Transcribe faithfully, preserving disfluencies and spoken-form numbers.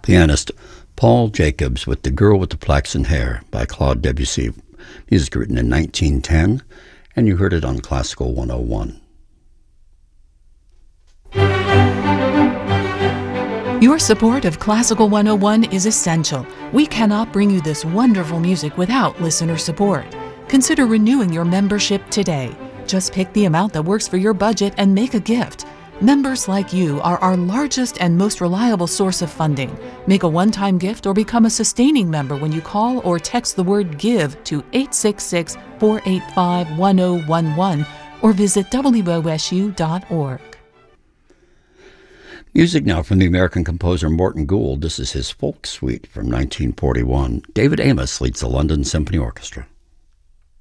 Pianist Paul Jacobs with The Girl with the Flaxen Hair by Claude Debussy. Music written in nineteen ten, and you heard it on Classical one oh one. Your support of Classical one oh one is essential. We cannot bring you this wonderful music without listener support. Consider renewing your membership today. Just pick the amount that works for your budget and make a gift. Members like you are our largest and most reliable source of funding. Make a one-time gift or become a sustaining member when you call or text the word GIVE to eight six six, four eight five, one oh one one or visit W O S U dot org. Music now from the American composer Morton Gould. This is his Folk Suite from nineteen forty-one. David Amos leads the London Symphony Orchestra.